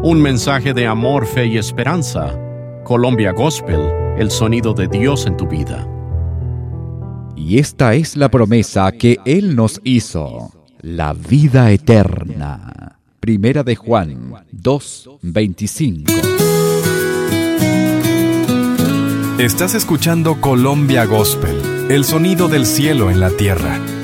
Un mensaje de amor, fe y esperanza. Colombia Gospel, el sonido de Dios en tu vida. Y esta es la promesa que Él nos hizo, la vida eterna. Primera de Juan 2:25. Estás escuchando Colombia Gospel, el sonido del cielo en la tierra.